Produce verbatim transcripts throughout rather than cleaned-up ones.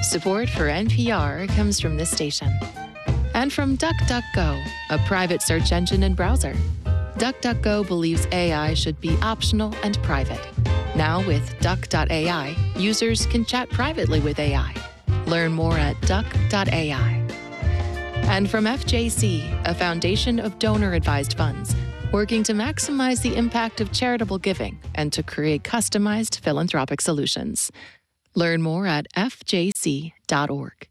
Support for N P R comes from this station. And from DuckDuckGo, a private search engine and browser. DuckDuckGo believes A I should be optional and private. Now with Duck dot A I, users can chat privately with A I. Learn more at Duck dot A I. And from F J C, a foundation of donor-advised funds, working to maximize the impact of charitable giving and to create customized philanthropic solutions. Learn more at F J C dot org.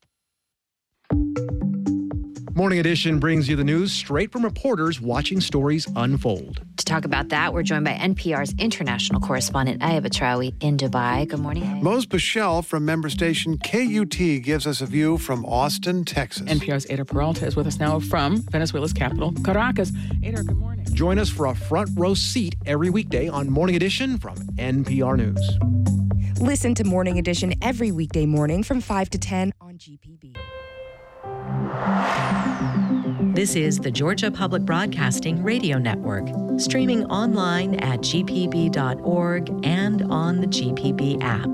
Morning Edition brings you the news straight from reporters watching stories unfold. To talk about that, we're joined by N P R's international correspondent, Ayaba Traoui, in Dubai. Good morning, Ayaba. Mose Bichelle from member station K U T gives us a view from Austin, Texas. N P R's Ada Peralta is with us now from Venezuela's capital, Caracas. Ada, good morning. Join us for a front row seat every weekday on Morning Edition from N P R News. Listen to Morning Edition every weekday morning from five to ten on G P B. This is the Georgia Public Broadcasting Radio Network, streaming online at G P B dot org and on the G P B app.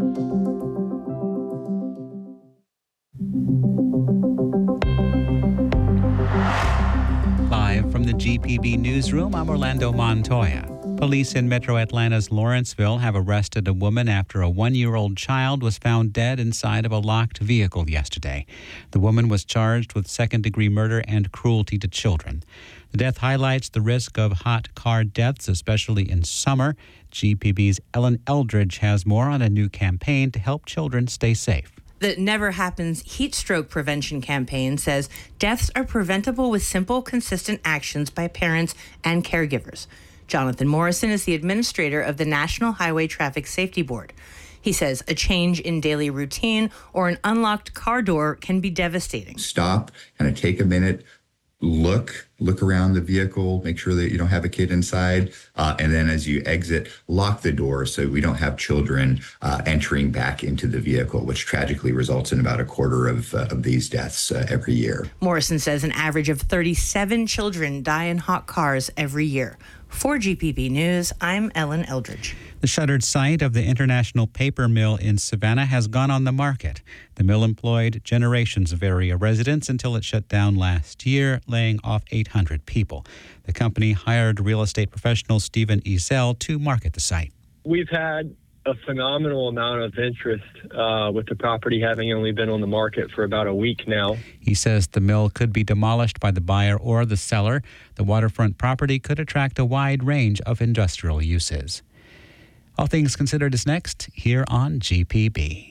Live from the G P B newsroom, I'm Orlando Montoya. Police in Metro Atlanta's Lawrenceville have arrested a woman after a one-year-old child was found dead inside of a locked vehicle yesterday. The woman was charged with second-degree murder and cruelty to children. The death highlights the risk of hot car deaths, especially in summer. G P B's Ellen Eldridge has more on a new campaign to help children stay safe. The Never Happens Heat Stroke Prevention Campaign says deaths are preventable with simple, consistent actions by parents and caregivers. Jonathan Morrison is the administrator of the National Highway Traffic Safety Board. He says a change in daily routine or an unlocked car door can be devastating. Stop, kind of take a minute, look, look around the vehicle, make sure that you don't have a kid inside, uh, and then as you exit, lock the door so we don't have children uh, entering back into the vehicle, which tragically results in about a quarter of, uh, of these deaths uh, every year. Morrison says an average of thirty-seven children die in hot cars every year. For G P B News, I'm Ellen Eldridge. The shuttered site of the International Paper Mill in Savannah has gone on the market. The mill employed generations of area residents until it shut down last year, laying off eight hundred people. The company hired real estate professional Stephen Ezel to market the site. We've had a phenomenal amount of interest uh, with the property having only been on the market for about a week now. He says the mill could be demolished by the buyer or the seller. The waterfront property could attract a wide range of industrial uses. All Things Considered is next here on G P B.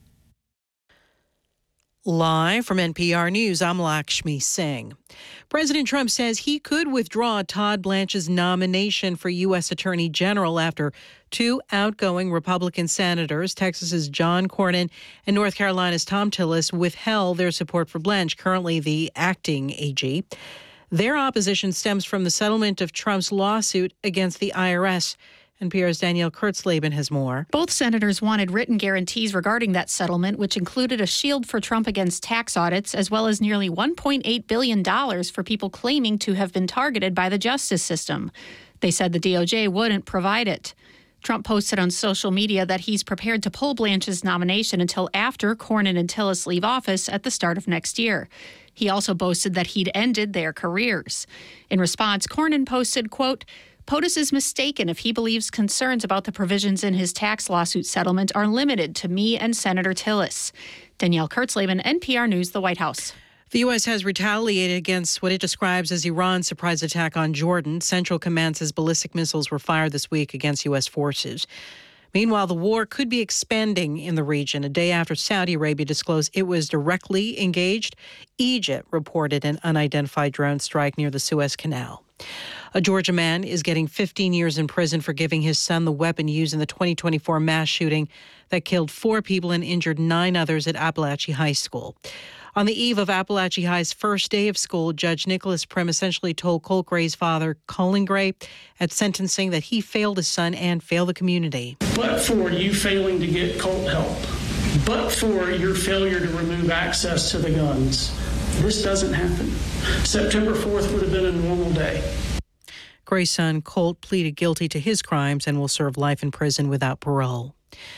Live from N P R News, I'm Lakshmi Singh. President Trump says he could withdraw Todd Blanche's nomination for U S Attorney General after two outgoing Republican senators, Texas's John Cornyn and North Carolina's Thom Tillis, withheld their support for Blanche, currently the acting A G. Their opposition stems from the settlement of Trump's lawsuit against the I R S. N P R's Danielle Kurtzleben has more. Both senators wanted written guarantees regarding that settlement, which included a shield for Trump against tax audits, as well as nearly one point eight billion dollars for people claiming to have been targeted by the justice system. They said the D O J wouldn't provide it. Trump posted on social media that he's prepared to pull Blanche's nomination until after Cornyn and Tillis leave office at the start of next year. He also boasted that he'd ended their careers. In response, Cornyn posted, quote, POTUS is mistaken if he believes concerns about the provisions in his tax lawsuit settlement are limited to me and Senator Tillis. Danielle Kurtzleben, N P R News, the White House. The U S has retaliated against what it describes as Iran's surprise attack on Jordan. Central Command says ballistic missiles were fired this week against U S forces. Meanwhile, the war could be expanding in the region a day after Saudi Arabia disclosed it was directly engaged. Egypt reported an unidentified drone strike near the Suez Canal. A Georgia man is getting fifteen years in prison for giving his son the weapon used in the twenty twenty-four mass shooting that killed four people and injured nine others at Appalachian High School. On the eve of Appalachian High's first day of school, Judge Nicholas Prim essentially told Colt Gray's father, Colin Gray, at sentencing that he failed his son and failed the community. But for you failing to get Colt help, but for your failure to remove access to the guns, this doesn't happen. September fourth would have been a normal day. Gray's son, Colt, pleaded guilty to his crimes and will serve life in prison without parole.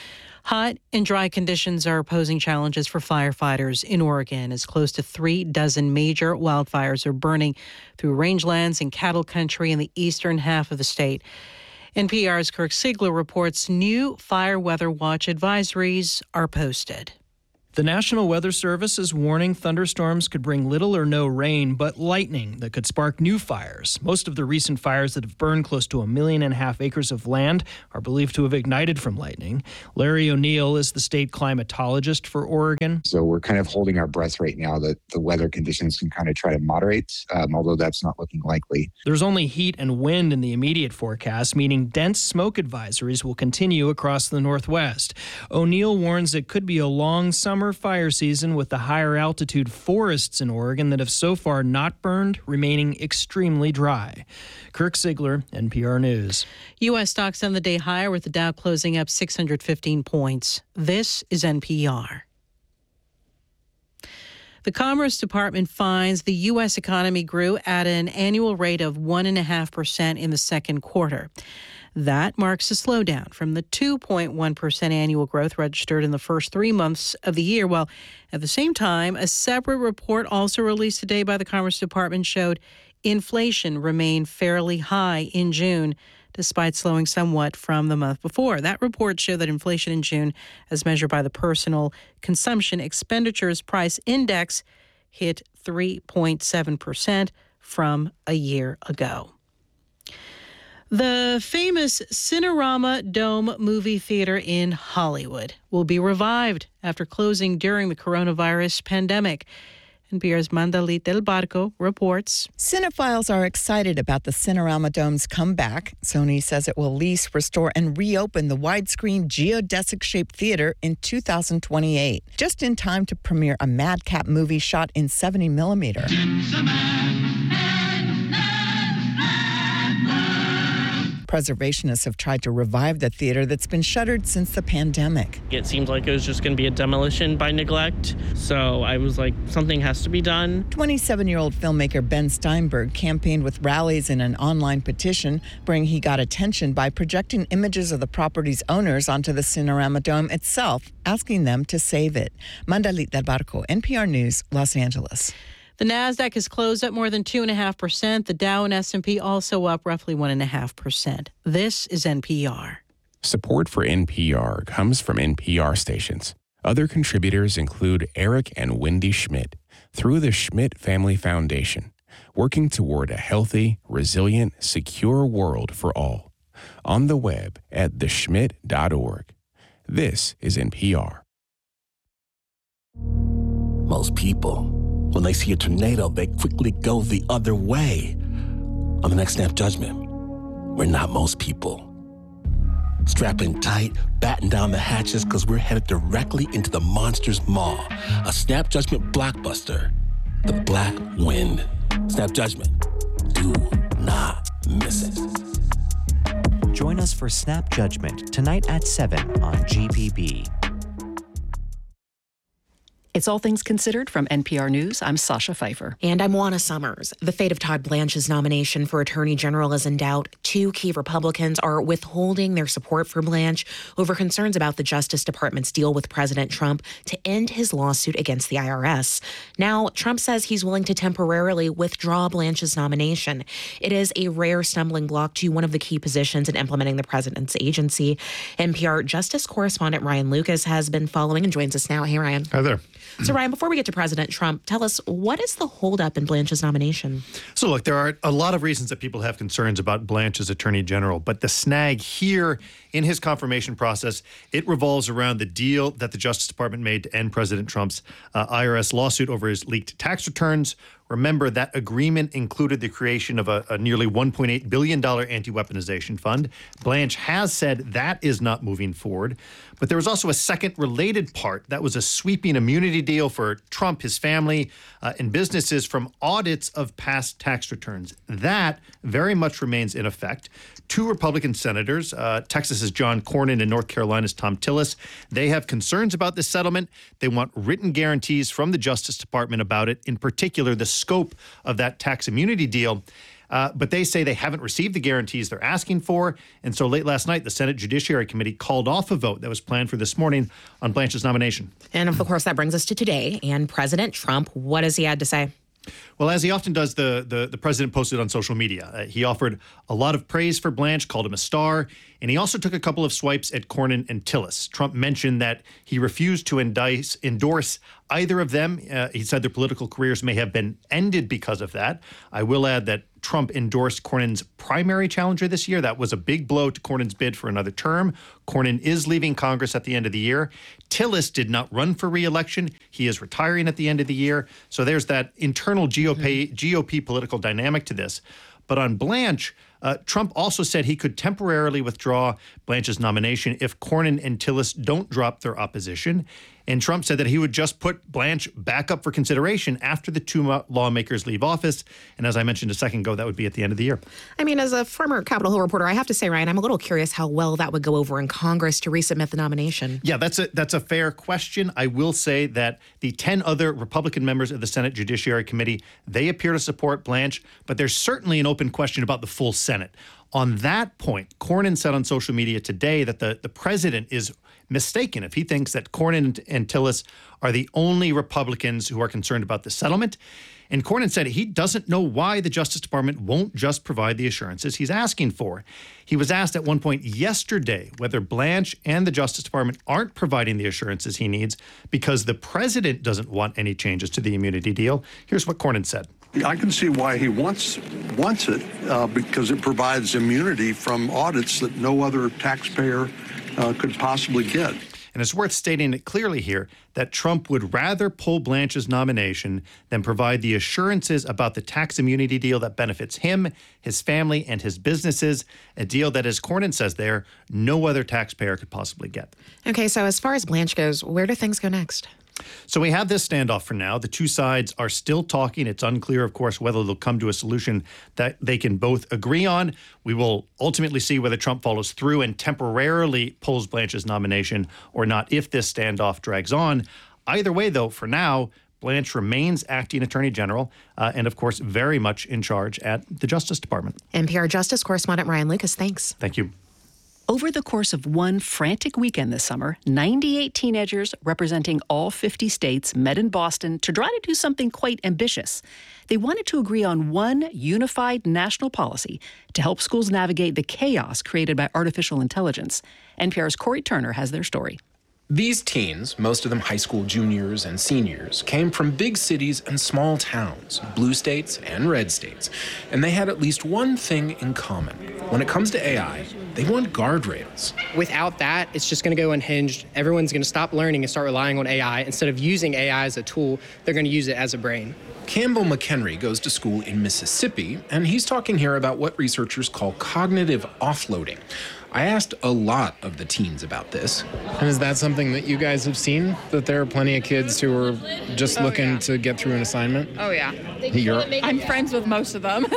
Hot and dry conditions are posing challenges for firefighters in Oregon as close to three dozen major wildfires are burning through rangelands and cattle country in the eastern half of the state. N P R's Kirk Siegler reports new fire weather watch advisories are posted. The National Weather Service is warning thunderstorms could bring little or no rain, but lightning that could spark new fires. Most of the recent fires that have burned close to a million and a half acres of land are believed to have ignited from lightning. Larry O'Neill is the state climatologist for Oregon. So we're kind of holding our breath right now that the weather conditions can kind of try to moderate, um, although that's not looking likely. There's only heat and wind in the immediate forecast, meaning dense smoke advisories will continue across the Northwest. O'Neill warns it could be a long summer fire season with the higher altitude forests in Oregon that have so far not burned remaining extremely dry. Kirk Siegler, N P R News. U S stocks on the day higher with the Dow closing up six hundred fifteen points. This is N P R. The Commerce Department finds the U S economy grew at an annual rate of one point five percent in the second quarter. That marks a slowdown from the two point one percent annual growth registered in the first three months of the year. While at the same time, a separate report also released today by the Commerce Department showed inflation remained fairly high in June, despite slowing somewhat from the month before. That report showed that inflation in June, as measured by the Personal Consumption Expenditures Price Index, hit three point seven percent from a year ago. The famous Cinerama Dome movie theater in Hollywood will be revived after closing during the coronavirus pandemic. N P R's Mandalit Del Barco reports. Cinephiles are excited about the Cinerama Dome's comeback. Sony says it will lease, restore, and reopen the widescreen geodesic-shaped theater in two thousand twenty-eight, just in time to premiere a madcap movie shot in seventy millimeter. Preservationists have tried to revive the theater that's been shuttered since the pandemic. It seemed like it was just going to be a demolition by neglect, so I was like, something has to be done. twenty-seven-year-old filmmaker Ben Steinberg campaigned with rallies and an online petition, bringing he got attention by projecting images of the property's owners onto the Cinerama Dome itself, asking them to save it. Mandalit Del Barco, N P R News, Los Angeles. The Nasdaq has closed up more than two point five percent. The Dow and S and P also up roughly one point five percent. This is N P R. Support for N P R comes from N P R stations. Other contributors include Eric and Wendy Schmidt through the Schmidt Family Foundation, working toward a healthy, resilient, secure world for all. On the web at the schmidt dot org. This is N P R. Most people, when they see a tornado, they quickly go the other way. On the next Snap Judgment, we're not most people. Strap in tight, batten down the hatches, because we're headed directly into the monster's maw. A Snap Judgment blockbuster. The Black Wind. Snap Judgment. Do not miss it. Join us for Snap Judgment tonight at seven on G P B. It's All Things Considered from N P R News. I'm Sasha Pfeiffer. And I'm Juana Summers. The fate of Todd Blanche's nomination for Attorney General is in doubt. Two key Republicans are withholding their support for Blanche over concerns about the Justice Department's deal with President Trump to end his lawsuit against the I R S. Now, Trump says he's willing to temporarily withdraw Blanche's nomination. It is a rare stumbling block to one of the key positions in implementing the president's agency. N P R Justice correspondent Ryan Lucas has been following and joins us now. Hey, Ryan. Hi there. So, Ryan, before we get to President Trump, tell us, what is the holdup in Blanche's nomination? So, look, there are a lot of reasons that people have concerns about Blanche as Attorney General, but the snag here in his confirmation process, it revolves around the deal that the Justice Department made to end President Trump's uh, I R S lawsuit over his leaked tax returns. Remember, that agreement included the creation of a, a nearly one point eight billion dollars anti-weaponization fund. Blanche has said that is not moving forward. But there was also a second related part. That was a sweeping immunity deal for Trump, his family, uh, and businesses from audits of past tax returns. That very much remains in effect. Two Republican senators, uh, Texas's John Cornyn and North Carolina's Thom Tillis, they have concerns about this settlement. They want written guarantees from the Justice Department about it, in particular the scope of that tax immunity deal. Uh, but they say they haven't received the guarantees they're asking for. And so late last night, the Senate Judiciary Committee called off a vote that was planned for this morning on Blanche's nomination. And of course, that brings us to today. And President Trump, what has he had to say? Well, as he often does, the, the, the president posted on social media. Uh, he offered a lot of praise for Blanche, called him a star, and he also took a couple of swipes at Cornyn and Tillis. Trump mentioned that he refused to indice, endorse either of them. Uh, he said their political careers may have been ended because of that. I will add that Trump endorsed Cornyn's primary challenger this year. That was a big blow to Cornyn's bid for another term. Cornyn is leaving Congress at the end of the year. Tillis did not run for re-election. He is retiring at the end of the year. So there's that internal G O P, mm-hmm. G O P political dynamic to this. But on Blanche, uh, Trump also said he could temporarily withdraw Blanche's nomination if Cornyn and Tillis don't drop their opposition. And Trump said that he would just put Blanche back up for consideration after the two lawmakers leave office. And as I mentioned a second ago, that would be at the end of the year. I mean, as a former Capitol Hill reporter, I have to say, Ryan, I'm a little curious how well that would go over in Congress to resubmit the nomination. Yeah, that's a that's a fair question. I will say that the ten other Republican members of the Senate Judiciary Committee, they appear to support Blanche, but there's certainly an open question about the full Senate. On that point, Cornyn said on social media today that the, the president is mistaken if he thinks that Cornyn and Tillis are the only Republicans who are concerned about the settlement. And Cornyn said he doesn't know why the Justice Department won't just provide the assurances he's asking for. He was asked at one point yesterday whether Blanche and the Justice Department aren't providing the assurances he needs because the president doesn't want any changes to the immunity deal. Here's what Cornyn said. I can see why he wants wants it, uh, because it provides immunity from audits that no other taxpayer uh, could possibly get. And it's worth stating it clearly here that Trump would rather pull Blanche's nomination than provide the assurances about the tax immunity deal that benefits him, his family, and his businesses, a deal that, as Cornyn says there, no other taxpayer could possibly get. Okay, so as far as Blanche goes, where do things go next? So we have this standoff for now. The two sides are still talking. It's unclear, of course, whether they'll come to a solution that they can both agree on. We will ultimately see whether Trump follows through and temporarily pulls Blanche's nomination or not if this standoff drags on. Either way, though, for now, Blanche remains acting attorney general uh, and, of course, very much in charge at the Justice Department. N P R Justice correspondent Ryan Lucas, thanks. Thank you. Over the course of one frantic weekend this summer, ninety-eight teenagers representing all fifty states met in Boston to try to do something quite ambitious. They wanted to agree on one unified national policy to help schools navigate the chaos created by artificial intelligence. N P R's Corey Turner has their story. These teens, most of them high school juniors and seniors, came from big cities and small towns, blue states and red states, and they had at least one thing in common. When it comes to A I, they want guardrails. Without that, it's just going to go unhinged. Everyone's going to stop learning and start relying on A I. Instead of using A I as a tool, they're going to use it as a brain. Campbell McHenry goes to school in Mississippi, and he's talking here about what researchers call cognitive offloading. I asked a lot of the teens about this. And is that something that you guys have seen? That there are plenty of kids who are just oh, looking yeah. to get through an assignment? Oh, yeah. You're, I'm friends with most of them.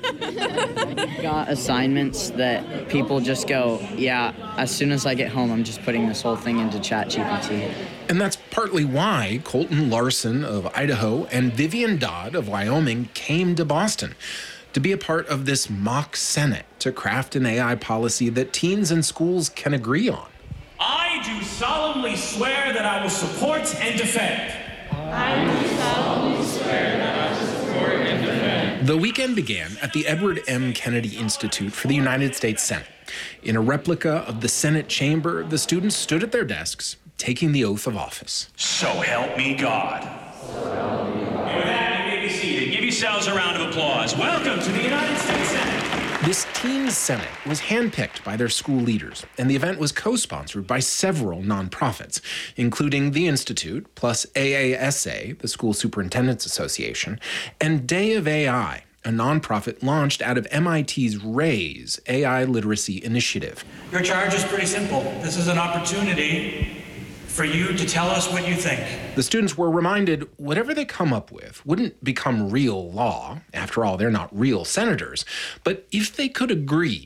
Got assignments that people just go, yeah, as soon as I get home, I'm just putting this whole thing into ChatGPT. And that's partly why Colton Larson of Idaho and Vivian Dodd of Wyoming came to Boston to be a part of this mock Senate to craft an A I policy that teens and schools can agree on. I do solemnly swear that I will support and defend. I do solemnly swear that I will support and defend. The weekend began at the Edward M. Kennedy Institute for the United States Senate. In a replica of the Senate chamber, the students stood at their desks, taking the oath of office. So help me God. And with that, you may be seated. Give yourselves a round of applause. Welcome to the United States Senate. This teen Senate was handpicked by their school leaders, and the event was co-sponsored by several nonprofits, including the Institute, plus A A S A, the School Superintendents Association, and Day of A I, a nonprofit launched out of M I T's RAISE A I Literacy Initiative. Your charge is pretty simple. This is an opportunity for you to tell us what you think. The students were reminded whatever they come up with wouldn't become real law. After all, they're not real senators. But if they could agree,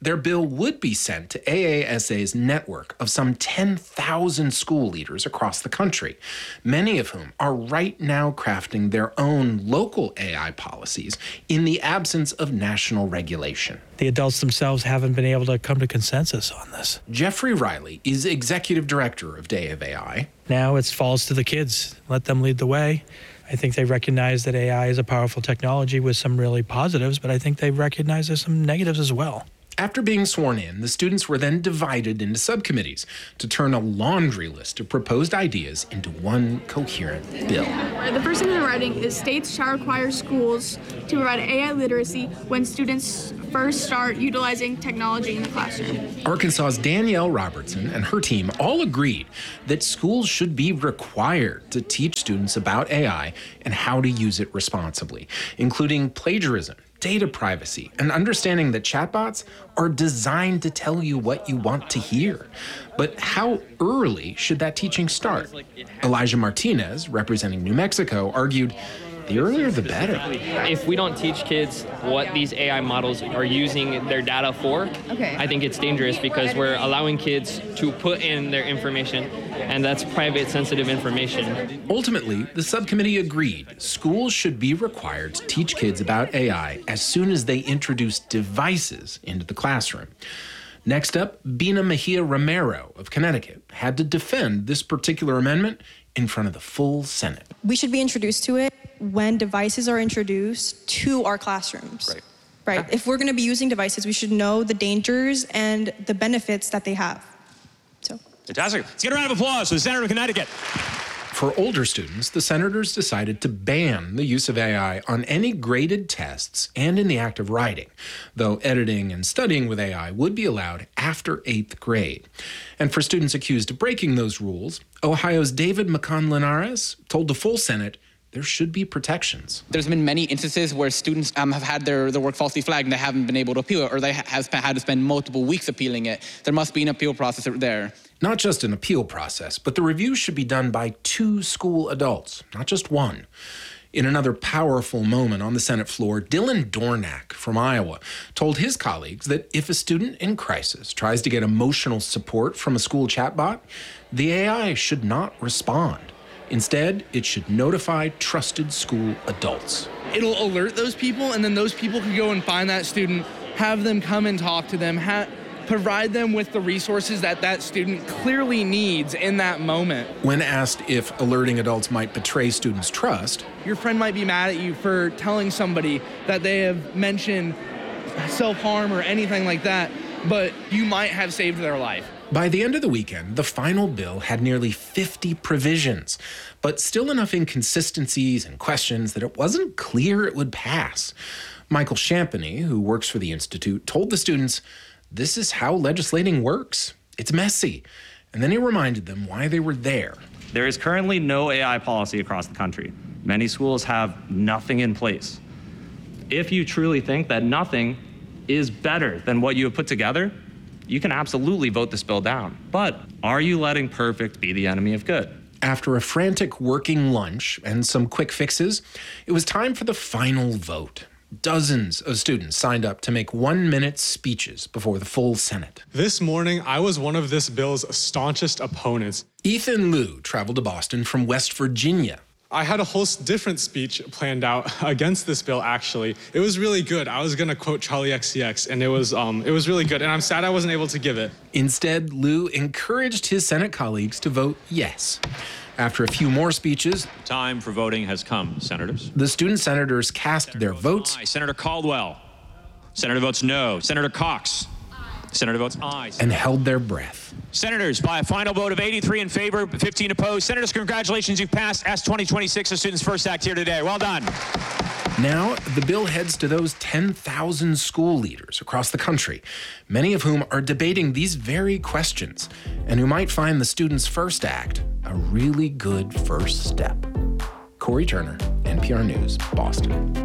their bill would be sent to A A S A's network of some ten thousand school leaders across the country, many of whom are right now crafting their own local A I policies in the absence of national regulation. The adults themselves haven't been able to come to consensus on this. Jeffrey Riley is executive director of Day of A I. Now it falls to the kids. Let them lead the way. I think they recognize that A I is a powerful technology with some really positives, but I think they recognize there's some negatives as well. After being sworn in, the students were then divided into subcommittees to turn a laundry list of proposed ideas into one coherent bill. The first thing they're writing is states shall require schools to provide A I literacy when students first start utilizing technology in the classroom. Arkansas's Danielle Robertson and her team all agreed that schools should be required to teach students about A I and how to use it responsibly, including plagiarism, data privacy, and understanding that chatbots are designed to tell you what you want to hear. But how early should that teaching start? Elijah Martinez, representing New Mexico, argued the earlier the better. If we don't teach kids what these A I models are using their data for, okay. I think it's dangerous because we're allowing kids to put in their information, and that's private, sensitive information. Ultimately, the subcommittee agreed schools should be required to teach kids about A I as soon as they introduce devices into the classroom. Next up, Bina Mejia Romero of Connecticut had to defend this particular amendment in front of the full Senate. We should be introduced to it when devices are introduced to our classrooms. Right. Right. If we're going to be using devices, we should know the dangers and the benefits that they have. So. Fantastic. Let's get a round of applause for the Senator of Connecticut. For older students, the senators decided to ban the use of A I on any graded tests and in the act of writing, though editing and studying with A I would be allowed after eighth grade. And for students accused of breaking those rules, Ohio's David McCon Linares told the full Senate there should be protections. There's been many instances where students um, have had their, their work falsely flagged and they haven't been able to appeal it, or they ha- have had to spend multiple weeks appealing it. There must be an appeal process there. Not just an appeal process, but the review should be done by two school adults, not just one. In another powerful moment on the Senate floor, Dylan Dornack from Iowa told his colleagues that if a student in crisis tries to get emotional support from a school chatbot, the A I should not respond. Instead, it should notify trusted school adults. It'll alert those people, and then those people can go and find that student, have them come and talk to them, ha- provide them with the resources that that student clearly needs in that moment. When asked if alerting adults might betray students' trust, your friend might be mad at you for telling somebody that they have mentioned self-harm or anything like that, but you might have saved their life. By the end of the weekend, the final bill had nearly fifty provisions, but still enough inconsistencies and questions that it wasn't clear it would pass. Michael Champagny, who works for the Institute, told the students, this is how legislating works. It's messy. And then he reminded them why they were there. There is currently no A I policy across the country. Many schools have nothing in place. If you truly think that nothing is better than what you have put together, you can absolutely vote this bill down. But are you letting perfect be the enemy of good? After a frantic working lunch and some quick fixes, it was time for the final vote. Dozens of students signed up to make one-minute speeches before the full Senate. This morning, I was one of this bill's staunchest opponents. Ethan Liu traveled to Boston from West Virginia. I had a whole different speech planned out against this bill, actually. It was really good. I was going to quote Charlie X C X, and it was um, it was really good, and I'm sad I wasn't able to give it. Instead, Liu encouraged his Senate colleagues to vote yes. After a few more speeches, time for voting has come, senators. The student senators cast Senator their votes. Aye. Senator Caldwell. Senator votes no. Senator Cox. Senator votes aye. And held their breath. Senators, by a final vote of eighty-three in favor, fifteen opposed. Senators, congratulations, you've passed S twenty twenty-six, the Students First Act here today. Well done. Now, the bill heads to those ten thousand school leaders across the country, many of whom are debating these very questions, and who might find the Students First Act a really good first step. Corey Turner, N P R News, Boston.